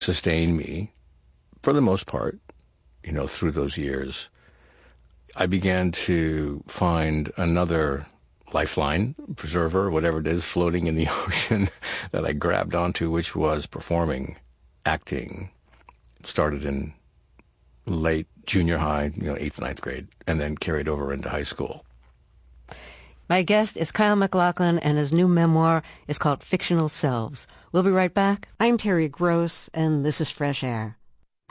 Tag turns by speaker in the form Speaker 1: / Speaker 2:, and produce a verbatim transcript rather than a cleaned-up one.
Speaker 1: sustained me for the most part, you know, through those years. I began to find another lifeline, preserver, whatever it is, floating in the ocean that I grabbed onto, which was performing, acting. Started in late junior high, you know, eighth, ninth grade, and then carried over into high school.
Speaker 2: My guest is Kyle MacLachlan, and his new memoir is called Fictional Selves. We'll be right back. I'm Terry Gross, and this is Fresh Air.